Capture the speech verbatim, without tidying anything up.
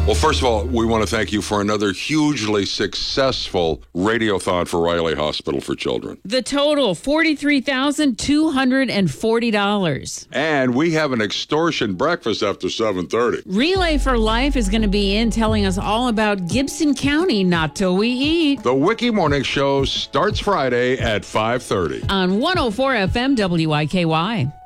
Well, first of all, we want to thank you for another hugely successful radiothon for Riley Hospital for Children. The total, forty-three thousand two hundred forty dollars. And we have an extortion breakfast after seven thirty. Relay for Life is going to be in telling us all about Gibson County, not till we eat. The Wiki Morning Show starts Friday at five thirty. On one oh four F M W I K Y.